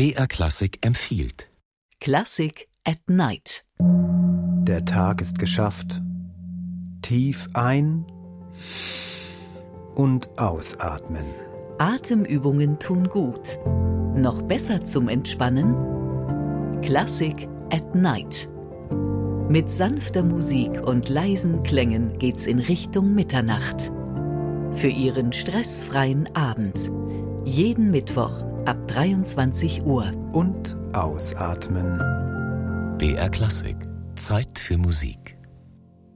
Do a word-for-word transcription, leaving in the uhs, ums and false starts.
B R Klassik empfiehlt. Klassik at Night. Der Tag ist geschafft. Tief ein- und ausatmen. Atemübungen tun gut. Noch besser zum Entspannen? Klassik at Night. Mit sanfter Musik und leisen Klängen geht's in Richtung Mitternacht. Für Ihren stressfreien Abend. Jeden Mittwoch ab dreiundzwanzig Uhr. Und ausatmen. B R Klassik. Zeit für Musik.